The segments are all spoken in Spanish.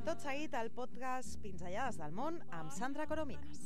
Tot seguit al podcast Pinzellades del Món amb Sandra Coromines.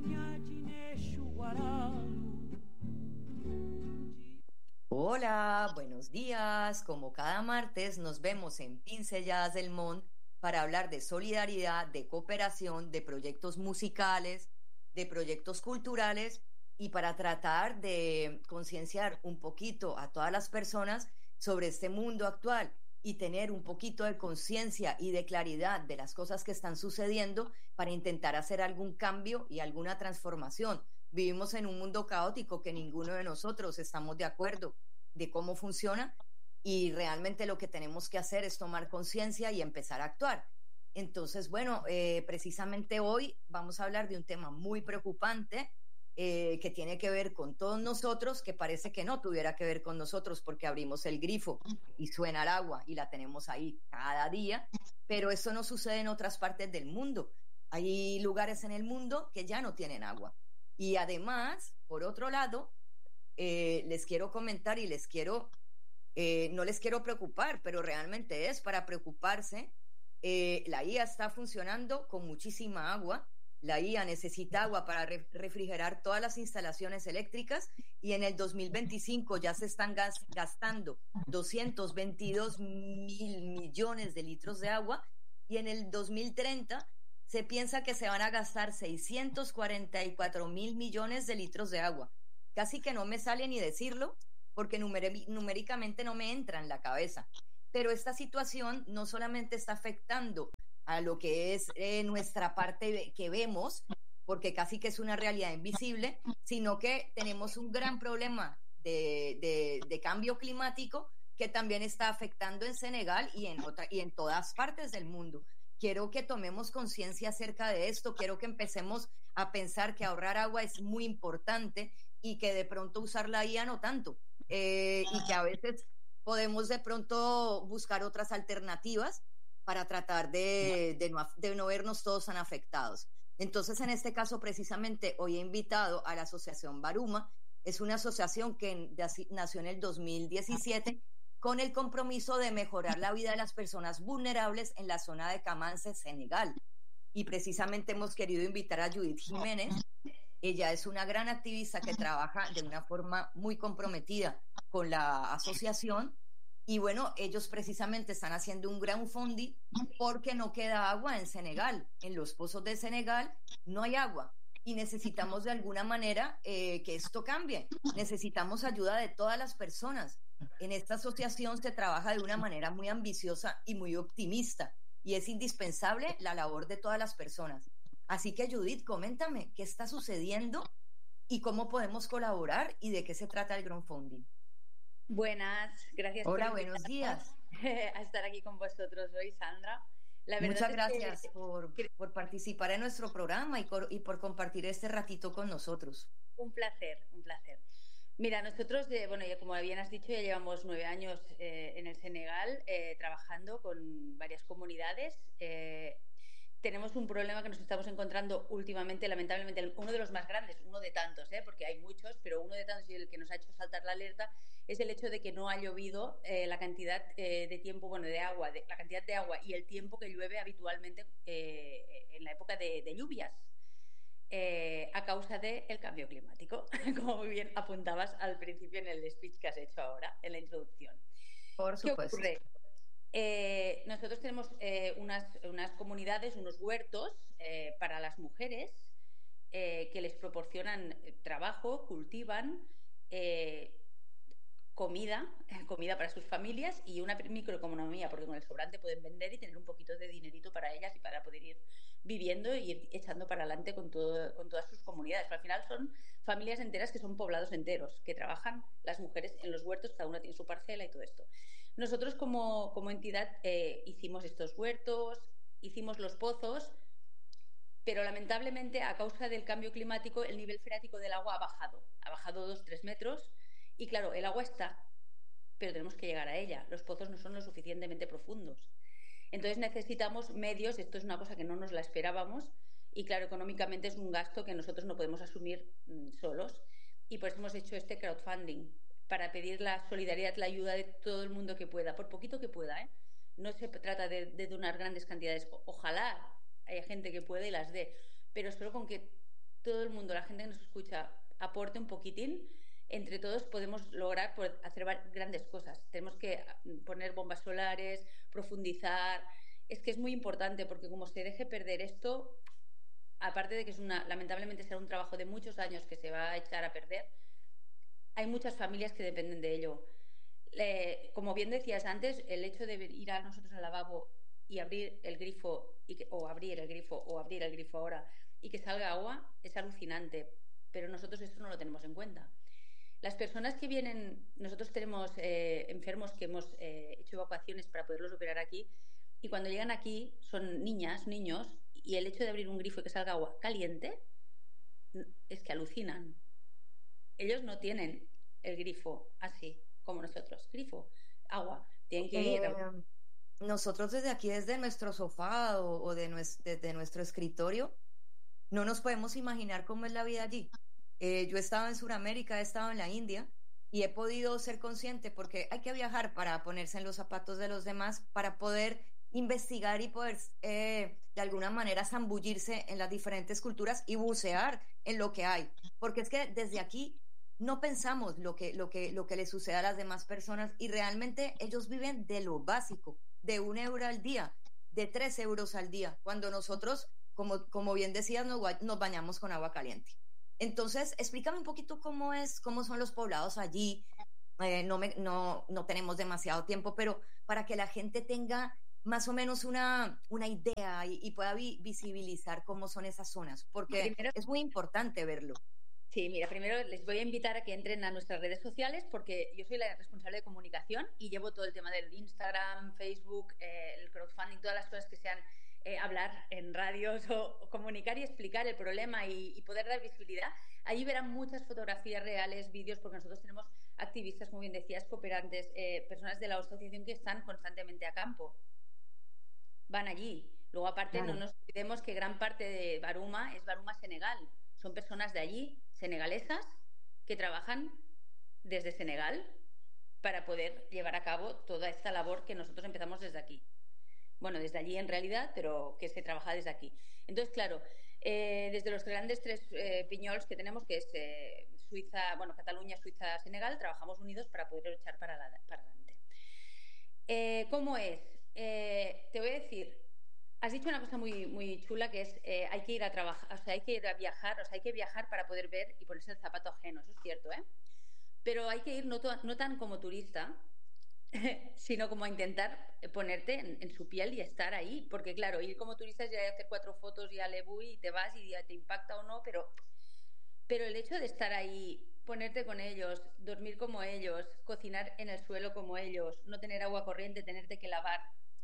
Hola, buenos días. Como cada martes nos vemos en Pincelladas del Món para hablar de solidaridad, de cooperación, de proyectos musicales, de proyectos culturales y para tratar de concienciar un poquito a todas las personas sobre este mundo actual y tener un poquito de conciencia y de claridad de las cosas que están sucediendo para intentar hacer algún cambio y alguna transformación. Vivimos en un mundo caótico que ninguno de nosotros estamos de acuerdo de cómo funciona y realmente lo que tenemos que hacer es tomar conciencia y empezar a actuar. Entonces, bueno, precisamente hoy vamos a hablar de un tema muy preocupante que tiene que ver con todos nosotros, que parece que no tuviera que ver con nosotros porque abrimos el grifo y suena el agua y la tenemos ahí cada día, pero eso no sucede en otras partes del mundo. Hay lugares en el mundo que ya no tienen agua. Y además, por otro lado, les quiero comentar y no les quiero preocupar, pero realmente es para preocuparse. La IA está funcionando con muchísima agua. La IA necesita agua para refrigerar todas las instalaciones eléctricas y en el 2025 ya se están gastando 222 mil millones de litros de agua y en el 2030 se piensa que se van a gastar 644 mil millones de litros de agua. Casi que no me sale ni decirlo porque numéricamente no me entra en la cabeza. Pero esta situación no solamente está afectando a lo que es nuestra parte que vemos, porque casi que es una realidad invisible, sino que tenemos un gran problema de cambio climático que también está afectando en Senegal y en todas partes del mundo. Quiero que tomemos conciencia acerca de esto, quiero que empecemos a pensar que ahorrar agua es muy importante y que de pronto usar la IA no tanto, y que a veces podemos de pronto buscar otras alternativas para tratar de no vernos todos tan afectados. Entonces, en este caso, precisamente, hoy he invitado a la Asociación Baruma. Es una asociación que nació en el 2017 con el compromiso de mejorar la vida de las personas vulnerables en la zona de Camance, Senegal. Y precisamente hemos querido invitar a Judith Jiménez. Ella es una gran activista que trabaja de una forma muy comprometida con la asociación. Y bueno, ellos precisamente están haciendo un crowdfunding porque no queda agua en Senegal. En los pozos de Senegal no hay agua y necesitamos de alguna manera que esto cambie. Necesitamos ayuda de todas las personas. En esta asociación se trabaja de una manera muy ambiciosa y muy optimista y es indispensable la labor de todas las personas. Así que Judith, coméntame qué está sucediendo y cómo podemos colaborar y de qué se trata el crowdfunding. Buenas, gracias. Hola, buenos días. A estar aquí con vosotros hoy, Sandra. Muchas gracias por participar en nuestro programa y por compartir este ratito con nosotros. Un placer, un placer. Mira, nosotros, bueno, ya como bien has dicho, ya llevamos 9 años en el Senegal trabajando con varias comunidades. Tenemos un problema que nos estamos encontrando últimamente, lamentablemente, uno de los más grandes, uno de tantos, porque hay muchos, pero uno de tantos y el que nos ha hecho saltar la alerta es el hecho de que no ha llovido la cantidad de tiempo, bueno, de agua, la cantidad de agua y el tiempo que llueve habitualmente en la época de lluvias, a causa del cambio climático, como muy bien apuntabas al principio en el speech que has hecho ahora, en la introducción. Por supuesto. ¿Qué ocurre? Nosotros tenemos unas comunidades, unos huertos para las mujeres que les proporcionan trabajo, cultivan comida para sus familias y una microeconomía, porque con el sobrante pueden vender y tener un poquito de dinerito para ellas y para poder ir viviendo y ir echando para adelante con todas sus comunidades. Pero al final son familias enteras que son poblados enteros, que trabajan las mujeres en los huertos, cada una tiene su parcela y todo esto. Nosotros como entidad hicimos estos huertos, hicimos los pozos, pero lamentablemente a causa del cambio climático el nivel freático del agua ha bajado 2-3 metros y claro, el agua está, pero tenemos que llegar a ella. Los pozos no son lo suficientemente profundos. Entonces necesitamos medios, esto es una cosa que no nos la esperábamos y claro, económicamente es un gasto que nosotros no podemos asumir solos y por eso hemos hecho este crowdfunding, para pedir la solidaridad, la ayuda de todo el mundo que pueda, por poquito que pueda, No se trata de donar grandes cantidades. Ojalá haya gente que pueda y las dé, pero solo con que todo el mundo, la gente que nos escucha, aporte un poquitín, entre todos podemos lograr hacer grandes cosas. Tenemos que poner bombas solares, profundizar. Es que es muy importante, porque como se deje perder esto, aparte de que lamentablemente será un trabajo de muchos años que se va a echar a perder, hay muchas familias que dependen de ello. Como bien decías antes, el hecho de ir a nosotros al lavabo y abrir el grifo, o abrir el grifo ahora, y que salga agua, es alucinante, pero nosotros esto no lo tenemos en cuenta. Las personas que vienen, nosotros tenemos enfermos que hemos hecho evacuaciones para poderlos operar aquí, y cuando llegan aquí son niñas, niños, y el hecho de abrir un grifo y que salga agua caliente, es que alucinan. Ellos no tienen el grifo así como nosotros. Grifo, agua, tienen que ir. Nosotros desde aquí, desde nuestro sofá o desde nuestro escritorio, no nos podemos imaginar cómo es la vida allí. Yo he estado en Sudamérica, he estado en la India y he podido ser consciente, porque hay que viajar para ponerse en los zapatos de los demás, para poder investigar y poder de alguna manera zambullirse en las diferentes culturas y bucear en lo que hay, porque es que desde aquí no pensamos lo que le sucede a las demás personas, y realmente ellos viven de lo básico, de €1 al día, de 3 euros al día, cuando nosotros, como bien decías, nos bañamos con agua caliente. Entonces, explícame un poquito cómo son los poblados allí. No tenemos demasiado tiempo, pero para que la gente tenga más o menos una idea y pueda visibilizar cómo son esas zonas, porque es muy importante verlo. Sí, mira, primero les voy a invitar a que entren a nuestras redes sociales, porque yo soy la responsable de comunicación y llevo todo el tema del Instagram, Facebook, el crowdfunding, todas las cosas que sean hablar en radios o comunicar y explicar el problema y poder dar visibilidad. Allí verán muchas fotografías reales, vídeos, porque nosotros tenemos activistas, como bien decías, cooperantes, personas de la asociación que están constantemente a campo. Van allí. Luego, aparte, claro, no nos olvidemos que gran parte de Baruma es Baruma Senegal. Son personas de allí, senegalesas, que trabajan desde Senegal para poder llevar a cabo toda esta labor que nosotros empezamos desde aquí. Bueno, desde allí en realidad, pero que se trabaja desde aquí. Entonces, claro, desde los grandes tres piñols que tenemos, que es Cataluña, Suiza, Senegal, trabajamos unidos para poder echar para adelante. ¿Cómo es? Te voy a decir, has dicho una cosa muy, muy chula, que es hay que ir a trabajar, o sea, hay que ir a viajar, o sea, hay que viajar para poder ver y ponerse el zapato ajeno, eso es cierto, ¿eh? Pero hay que ir no tan como turista, sino como a intentar ponerte en su piel y estar ahí, porque claro, ir como turista es ya hacer 4 fotos y ale y te vas y ya te impacta o no, pero el hecho de estar ahí, ponerte con ellos, dormir como ellos, cocinar en el suelo como ellos, no tener agua corriente, tenerte que lavar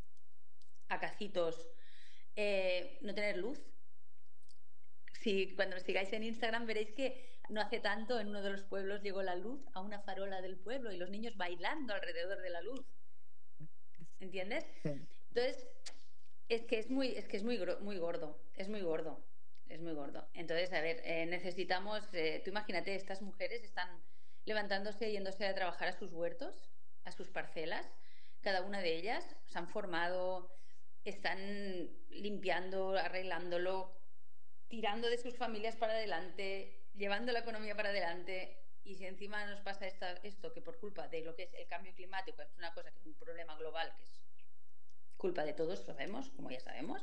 a cacitos, no tener luz. Si cuando nos sigáis en Instagram veréis que no hace tanto en uno de los pueblos llegó la luz a una farola del pueblo y los niños bailando alrededor de la luz. ¿Entiendes? Sí. Entonces, es que es muy gordo. Es muy gordo. Entonces, a ver, necesitamos, tú imagínate, estas mujeres están levantándose, yéndose a trabajar a sus huertos, a sus parcelas, cada una de ellas se han formado, están limpiando, arreglándolo, tirando de sus familias para adelante, llevando la economía para adelante. Y si encima nos pasa esto, que por culpa de lo que es el cambio climático, es una cosa que es un problema global, que es culpa de todos, sabemos, como ya sabemos,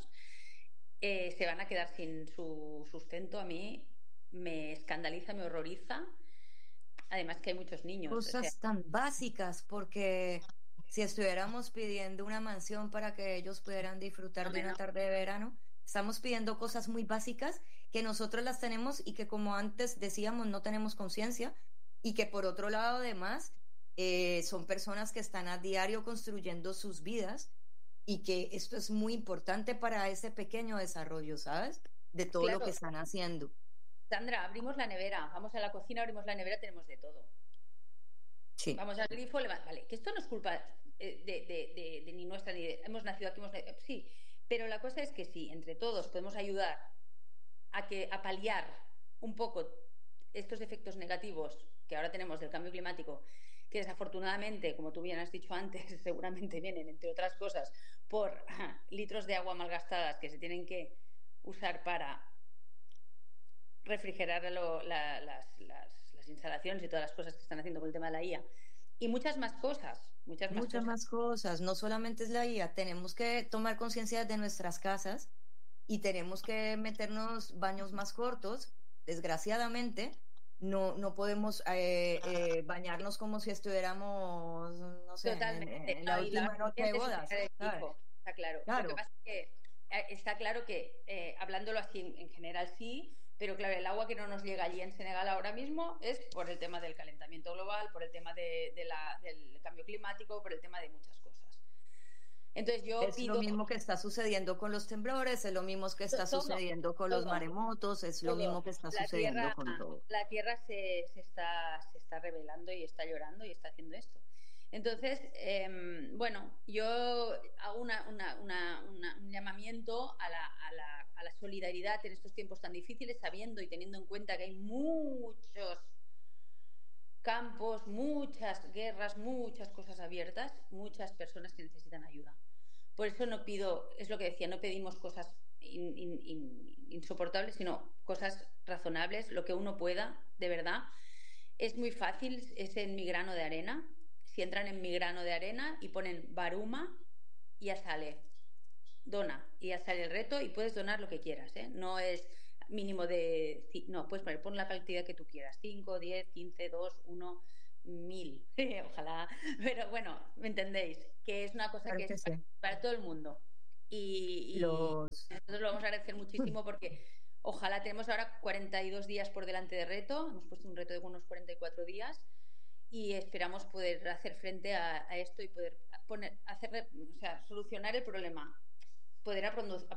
se van a quedar sin su sustento. A mí me escandaliza, me horroriza. Además que hay muchos niños. Cosas tan básicas, porque si estuviéramos pidiendo una mansión para que ellos pudieran disfrutar de una tarde de verano, estamos pidiendo cosas muy básicas que nosotros las tenemos y que, como antes decíamos, no tenemos conciencia, y que por otro lado además son personas que están a diario construyendo sus vidas, y que esto es muy importante para ese pequeño desarrollo, ¿sabes? De todo lo que están haciendo. Sandra, abrimos la nevera, vamos a la cocina, abrimos la nevera, tenemos de todo. Sí. Vamos al grifo, vale, que esto no es culpa de ni nuestra, ni de, hemos nacido aquí, sí, pero la cosa es que sí, entre todos podemos ayudar a paliar un poco estos efectos negativos que ahora tenemos del cambio climático, que desafortunadamente, como tú bien has dicho antes, seguramente vienen, entre otras cosas, por litros de agua malgastadas que se tienen que usar para refrigerar las instalaciones y todas las cosas que están haciendo con el tema de la IA. Y muchas más cosas, muchas más Muchas cosas. más cosas. No solamente es la IA, tenemos que tomar conciencia de nuestras casas y tenemos que meternos baños más cortos. Desgraciadamente, no podemos bañarnos como si estuviéramos, no sé, Totalmente. en No, la y lavar última los noche de dientes y bodas, cepillar el ¿sabes? grifo, está claro. Lo que Claro, pasa es que está claro que, hablándolo así en general sí, pero claro, el agua que no nos llega allí en Senegal ahora mismo es por el tema del calentamiento global, por el tema del cambio climático, por el tema de muchas cosas. Entonces yo es lo pido mismo que está sucediendo con los temblores, es lo mismo que está todo, sucediendo con los todo, maremotos, es lo todo. mismo que está La sucediendo tierra, con todo. la tierra se está revelando y está llorando y está haciendo esto. Entonces, bueno, yo hago un llamamiento a la solidaridad en estos tiempos tan difíciles, sabiendo y teniendo en cuenta que hay muchos campos, muchas guerras, muchas cosas abiertas, muchas personas que necesitan ayuda. Por eso no pido, es lo que decía, no pedimos cosas insoportables, sino cosas razonables, lo que uno pueda, de verdad. Es muy fácil, es en Mi Grano de Arena. Si entran en Mi Grano de Arena y ponen Baruma, ya sale. Dona, y ya sale el reto y puedes donar lo que quieras, ¿eh? No es mínimo de... No, puedes poner, pon la cantidad que tú quieras. 5, 10, 15, 2, 1, 1000. Ojalá. Pero bueno, ¿me entendéis? Que es una cosa Claro que es que sí. para todo el mundo. Y Los... nosotros lo vamos a agradecer muchísimo porque ojalá tenemos ahora 42 días por delante de reto. Hemos puesto un reto de unos 44 días y esperamos poder hacer frente a esto y poder solucionar el problema, poder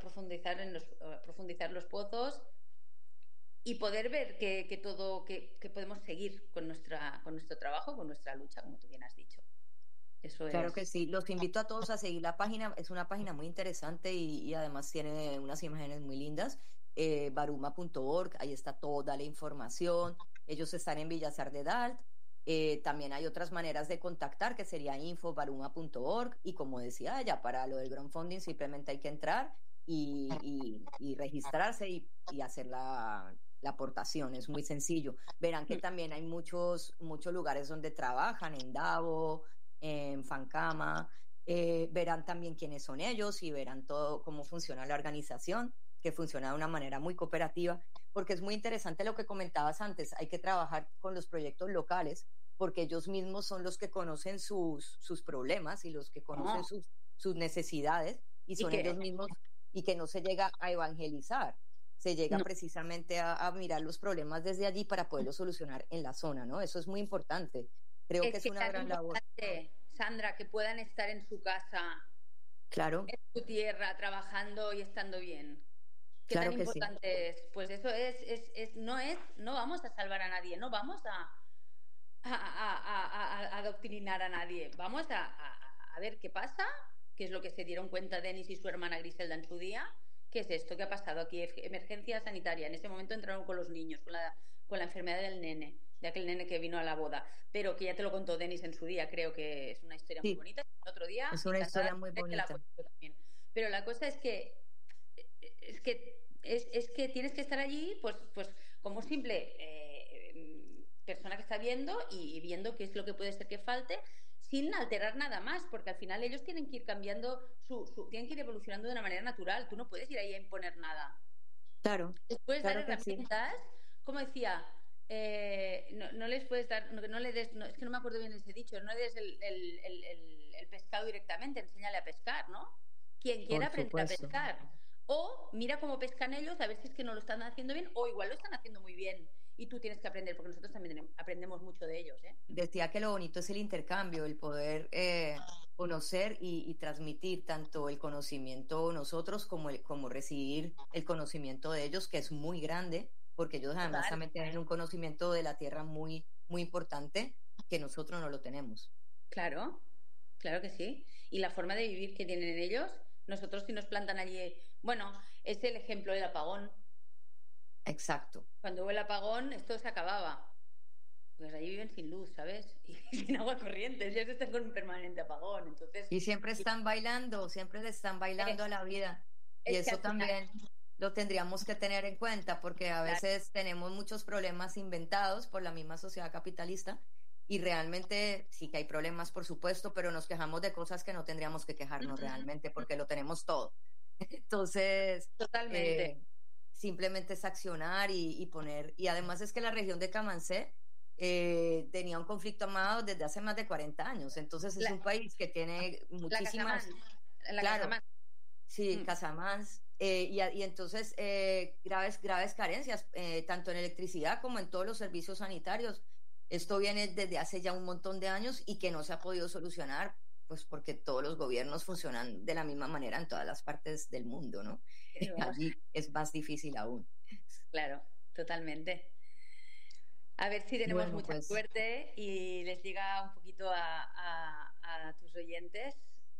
profundizar los pozos y poder ver que podemos seguir con nuestro trabajo, con nuestra lucha, como tú bien has dicho. Eso Claro es. que sí, los invito a todos a seguir la página, es una página muy interesante y además tiene unas imágenes muy lindas, baruma.org, ahí está toda la información, ellos están en Villasar de Dalt, también hay otras maneras de contactar que sería info.baruma.org y como decía ella, para lo del crowdfunding simplemente hay que entrar y registrarse y hacer la aportación, es muy sencillo. Verán que también hay muchos lugares donde trabajan, en Davo, en Fancama, verán también quiénes son ellos y verán todo cómo funciona la organización, que funciona de una manera muy cooperativa, porque es muy interesante lo que comentabas antes, hay que trabajar con los proyectos locales, porque ellos mismos son los que conocen sus problemas y los que conocen sus necesidades, y son ellos mismos, y que no se llega a evangelizar, se llega precisamente a mirar los problemas desde allí para poderlos solucionar en la zona, ¿no? Eso es muy importante. Creo que es una gran labor. Sandra, que puedan estar en su casa, claro, en su tierra, trabajando y estando bien. ¿Qué claro tan que sí. importante es? Pues eso no vamos a salvar a nadie, no vamos a adoctrinar a nadie. Vamos a ver qué pasa, qué es lo que se dieron cuenta Denis y su hermana Griselda en su día. ¿Qué es esto? ¿Qué ha pasado aquí? Emergencia sanitaria. En ese momento entraron con los niños, con la enfermedad del nene, de aquel nene que vino a la boda, pero que ya te lo contó Denis en su día. Creo que es una historia muy bonita. Otro día, es una historia muy bonita. También. Pero la cosa es que tienes que estar allí, pues como simple persona que está viendo y viendo qué es lo que puede ser que falte, sin alterar nada más, porque al final ellos tienen que ir cambiando, tienen que ir evolucionando de una manera natural. Tú no puedes ir ahí a imponer nada. Claro. Puedes claro dar herramientas, sí. Como decía, no les puedes dar, no le des, es que no me acuerdo bien ese dicho, no le des el pescado directamente, enséñale a pescar, ¿no? Quien quiera aprender a pescar. O mira cómo pescan ellos, a ver si es que no lo están haciendo bien, o igual lo están haciendo muy bien. Y tú tienes que aprender, porque nosotros también aprendemos mucho de ellos, ¿eh? Decía que lo bonito es el intercambio, el poder conocer y transmitir tanto el conocimiento nosotros como recibir el conocimiento de ellos, que es muy grande, porque ellos además también tienen un conocimiento de la tierra muy, muy importante que nosotros no lo tenemos. Claro, claro que sí. Y la forma de vivir que tienen ellos, nosotros si nos plantan allí, bueno, es el ejemplo del apagón. Exacto. Cuando hubo el apagón, esto se acababa. Pues allí viven sin luz, ¿sabes? Y sin agua corriente, ellos están con un permanente apagón, entonces... Y siempre están bailando, siempre le están bailando a la vida. Y Es que eso al final, también lo tendríamos que tener en cuenta porque a claro, veces tenemos muchos problemas inventados por la misma sociedad capitalista y realmente sí que hay problemas, por supuesto, pero nos quejamos de cosas que no tendríamos que quejarnos realmente porque lo tenemos todo. Entonces, totalmente. eh, simplemente es accionar y poner. Y además es que la región de Camancé tenía un conflicto armado desde hace más de 40 años. Entonces es La, un país que tiene la Casamance, muchísimas, la claro, Casamance. sí, Mm. Casamance. Y entonces graves carencias, tanto en electricidad como en todos los servicios sanitarios. Esto viene desde hace ya un montón de años y que no se ha podido solucionar, pues porque todos los gobiernos funcionan de la misma manera en todas las partes del mundo, ¿no? Vamos, Allí es más difícil aún. claro, totalmente. A ver si tenemos Bueno, mucha pues suerte y les llega un poquito a tus oyentes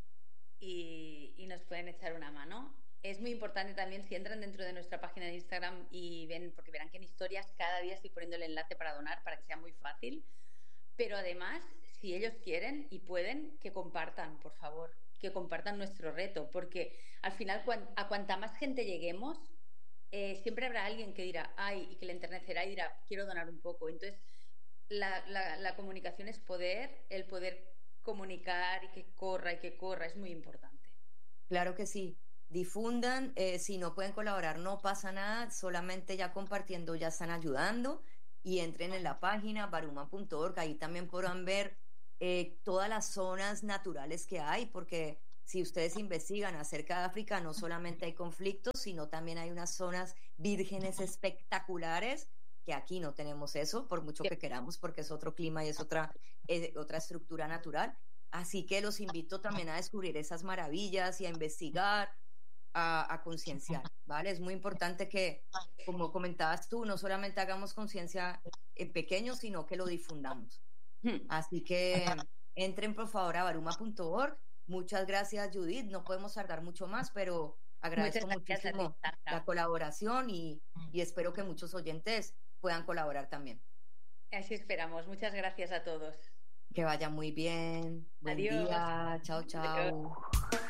y nos pueden echar una mano. Es muy importante también si entran dentro de nuestra página de Instagram y ven, porque verán que en historias cada día estoy poniendo el enlace para donar para que sea muy fácil. Pero además, si ellos quieren y pueden, que compartan, por favor, que compartan nuestro reto, porque al final a cuanta más gente lleguemos, siempre habrá alguien que dirá, ay, y que le enternecerá y dirá, quiero donar un poco. Entonces, la comunicación es poder, el poder comunicar y que corra, es muy importante. claro que sí. Difundan, si no pueden colaborar, no pasa nada, solamente ya compartiendo ya están ayudando y entren en la página baruma.org, ahí también podrán ver todas las zonas naturales que hay, porque si ustedes investigan acerca de África, no solamente hay conflictos, sino también hay unas zonas vírgenes espectaculares, que aquí no tenemos eso, por mucho que queramos, porque es otro clima y es otra estructura natural. Así que los invito también a descubrir esas maravillas y a investigar, a concienciar, ¿vale? Es muy importante que, como comentabas tú, no solamente hagamos conciencia en pequeño, sino que lo difundamos. Así que entren por favor a baruma.org. Muchas gracias, Judith. No podemos tardar mucho más, pero Muchas agradezco gracias a ti, muchísimo la Sandra. colaboración y espero que muchos oyentes puedan colaborar también. Así esperamos. Muchas gracias a todos. Que vaya muy bien. Buen Adiós. día. Chao, Adiós. chao.